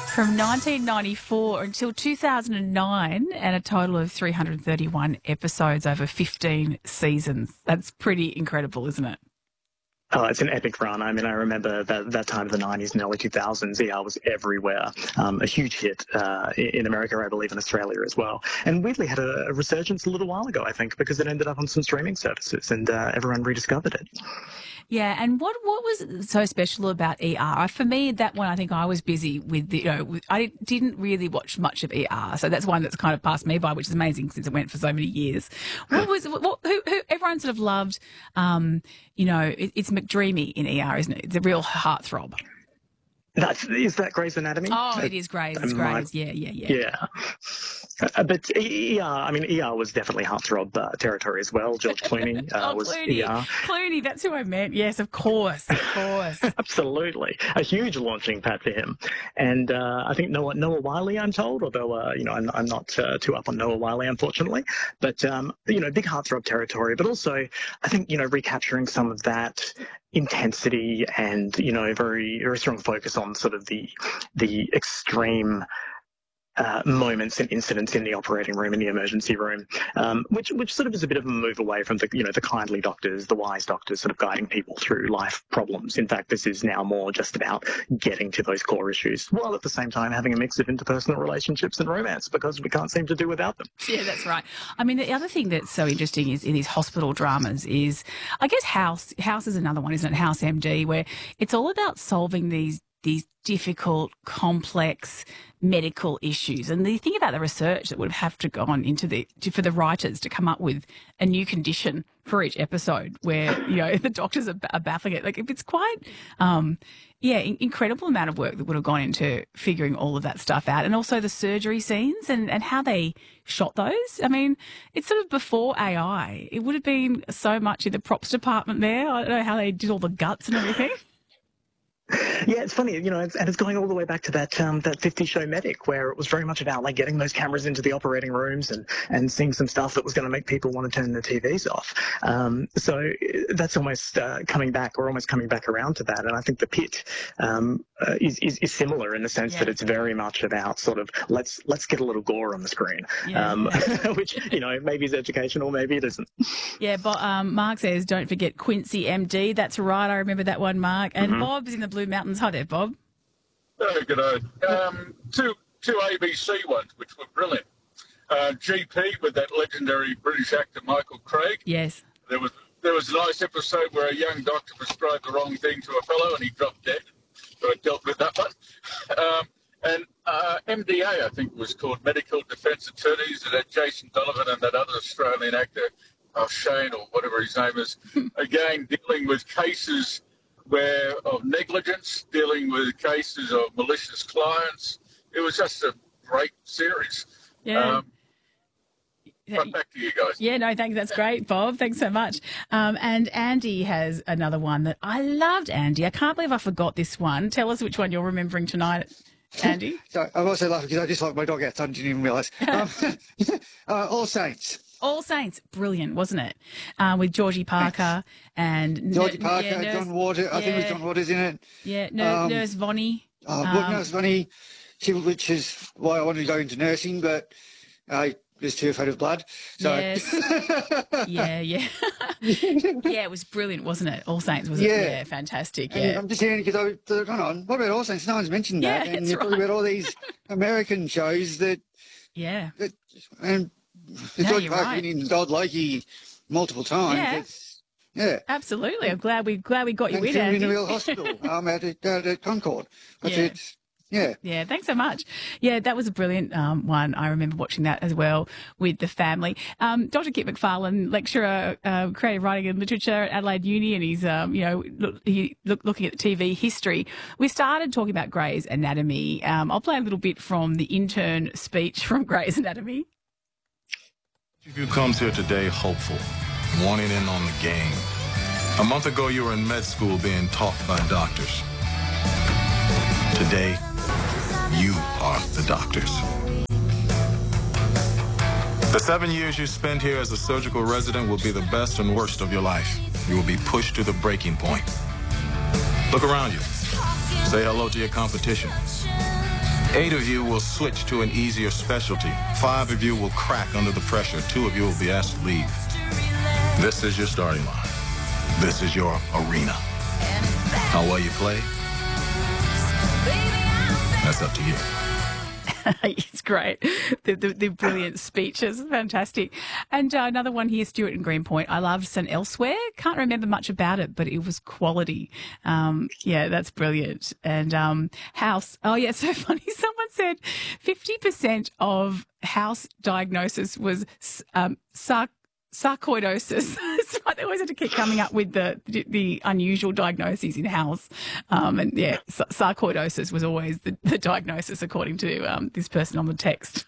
From 1994 until 2009 and a total of 331 episodes over 15 seasons. That's pretty incredible, isn't it? Oh, it's an epic run. I mean, I remember that time of the 90s and early 2000s, ER was everywhere. A huge hit in America, I believe, in Australia as well. And weirdly had a resurgence a little while ago, I think, because it ended up on some streaming services and everyone rediscovered it. Yeah, and what was so special about ER? For me, that one, I think I was busy with I didn't really watch much of ER, so that's one that's kind of passed me by, which is amazing since it went for so many years. Who everyone sort of loved? It's McDreamy in ER, isn't it? It's a real heartthrob. Is that Grey's Anatomy? Oh, it is Grey's. It's Grey's. Yeah. Yeah. But ER was definitely heartthrob territory as well. George Clooney was Clooney. ER. Clooney, that's who I meant. Yes, of course. Absolutely. A huge launching pad for him. And I think Noah Wiley, I'm told, although, I'm not too up on Noah Wiley, unfortunately. But, big heartthrob territory. But also, I think, recapturing some of that intensity and, very, very strong focus on sort of the extreme moments and incidents in the operating room, in the emergency room, which sort of is a bit of a move away from the kindly doctors, the wise doctors sort of guiding people through life problems. In fact, this is now more just about getting to those core issues, while at the same time having a mix of interpersonal relationships and romance, because we can't seem to do without them. Yeah, that's right. I mean, the other thing that's so interesting is in these hospital dramas is, I guess House is another one, isn't it? House MD, where it's all about solving these difficult, complex medical issues. And the thing about the research that would have to go on for the writers to come up with a new condition for each episode where, the doctors are baffling it. Like, it's quite, incredible amount of work that would have gone into figuring all of that stuff out. And also the surgery scenes and how they shot those. I mean, it's sort of before AI. It would have been so much in the props department there. I don't know how they did all the guts and everything. Yeah, it's funny, and it's going all the way back to that 50 Show Medic, where it was very much about like getting those cameras into the operating rooms and seeing some stuff that was going to make people want to turn their TVs off. So that's almost coming back around to that. And I think The Pit is similar in the sense that it's very much about sort of let's get a little gore on the screen, which maybe is educational, maybe it isn't. Yeah, but Mark says don't forget Quincy MD. That's right, I remember that one, Mark. And Bob's in the Blue Mountains. Hi there, Bob. Oh, good day. Two ABC ones which were brilliant. GP with that legendary British actor Michael Craig. Yes. There was a nice episode where a young doctor prescribed the wrong thing to a fellow and he dropped dead. So I dealt with that one. And MDA, I think, was called Medical Defence Attorneys. That had Jason Donovan and that other Australian actor, Shane or whatever his name is, again dealing with cases of negligence, dealing with cases of malicious clients. It was just a great series. Yeah. Back to you guys. Yeah, no, thanks. That's great, Bob. Thanks so much. And Andy has another one that I loved, Andy. I can't believe I forgot this one. Tell us which one you're remembering tonight, Andy. So I'm also laughing because I just like my dog outside and didn't even realise. All Saints. All Saints, brilliant, wasn't it? With Georgie Parker and... John Waters. I think it was John Waters in it. Yeah, Nurse Vonnie. Nurse Vonnie, which is why I wanted to go into nursing, but I was too afraid of blood. So. Yes. Yeah. Yeah, it was brilliant, wasn't it? All Saints, was it? Yeah, fantastic, yeah. And I'm just hearing because I thought, hang on, what about All Saints? No one's mentioned that. Yeah, and you're talking about all these American shows that... Yeah. George Parker winning Dodd Loki multiple times. Yeah. Absolutely. I'm glad we got you in, Andy. in a real hospital at Concord. Yeah, thanks so much. Yeah, that was a brilliant one. I remember watching that as well with the family. Dr. Kit McFarlane, lecturer, creative writing and literature at Adelaide Uni, and he's, looking at the TV history. We started talking about Grey's Anatomy. I'll play a little bit from the intern speech from Grey's Anatomy. Each of you comes here today hopeful, wanting in on the game. A month ago, you were in med school being taught by doctors. Today, you are the doctors. The 7 years you spend here as a surgical resident will be the best and worst of your life. You will be pushed to the breaking point. Look around you. Say hello to your competition. 8 of you will switch to an easier specialty. 5 of you will crack under the pressure. 2 of you will be asked to leave. This is your starting line. This is your arena. How well you play, that's up to you. It's great. The brilliant speeches. Fantastic. And another one here, Stuart in Greenpoint. I loved St. Elsewhere. Can't remember much about it, but it was quality. Yeah, that's brilliant. And House. Oh, yeah, so funny. Someone said 50% of House diagnosis was sarcoidosis. It's like they always have to keep coming up with the unusual diagnoses in House. And yeah, sarcoidosis was always the diagnosis according to this person on the text.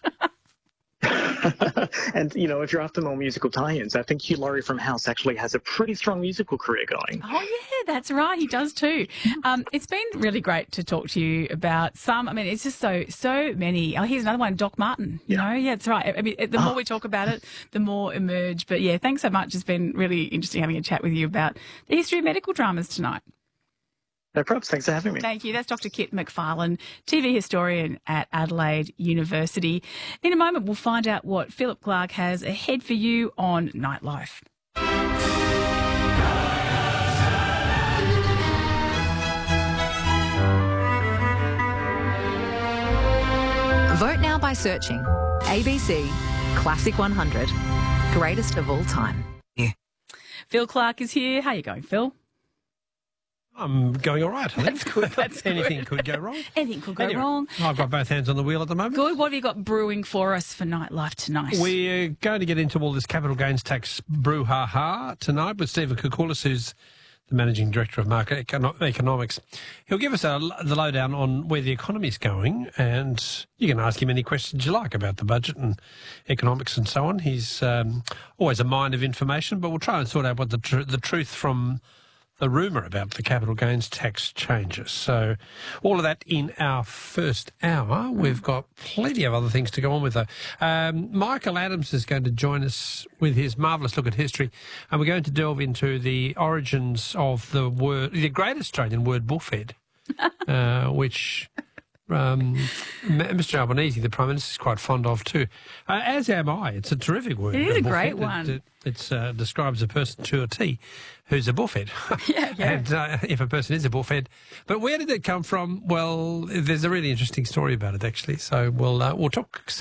And, you know, if you're after more musical tie-ins, I think Hugh Laurie from House actually has a pretty strong musical career going. Oh, yeah, that's right. He does too. It's been really great to talk to you about some. I mean, it's just so many. Oh, here's another one, Doc Martin. You know, yeah, that's right. I mean, the more we talk about it, the more emerge. But yeah, thanks so much. It's been really interesting having a chat with you about the history of medical dramas tonight. No problems. Thanks for having me. Thank you. That's Dr. Kit McFarlane, TV historian at Adelaide University. In a moment, we'll find out what Philip Clark has ahead for you on Nightlife. Vote now by searching ABC Classic 100, greatest of all time. Yeah. Phil Clark is here. How are you going, Phil? I'm going all right, I think. That's good. That's Anything good. could go wrong. Anything could go wrong. I've got both hands on the wheel at the moment. Good. What have you got brewing for us for Nightlife tonight? We're going to get into all this capital gains tax brouhaha tonight with Stephen Koukoulas, who's the Managing Director of Market Economics. He'll give us the lowdown on where the economy's going, and you can ask him any questions you like about the budget and economics and so on. He's always a mine of information, but we'll try and sort out what the truth from the rumour about the capital gains tax changes. So all of that in our first hour. We've got plenty of other things to go on with, though. Michael Adams is going to join us with his marvellous look at history, and we're going to delve into the origins of the great Australian word bullfed, which Mr Albanese, the Prime Minister, is quite fond of too. As am I. It's a terrific word. It is a great one. It describes a person to a T who's a bullfed. Yeah. And if a person is a bullfed. But where did it come from? Well, there's a really interesting story about it, actually. So we'll talk